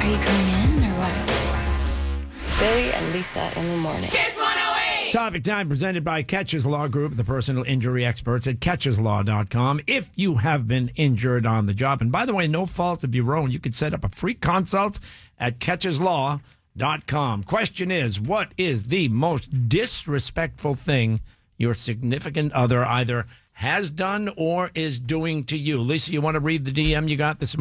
Are you coming in or what? Billy and Lisa in the morning. Kiss 108! Topic time presented by Catches Law Group, the personal injury experts at catcheslaw.com. If you have been injured on the job, and by the way, no fault of your own, you could set up a free consult at catcheslaw.com. Question is, what is the most disrespectful thing your significant other either has done or is doing to you? Lisa, you want to read the DM you got this morning?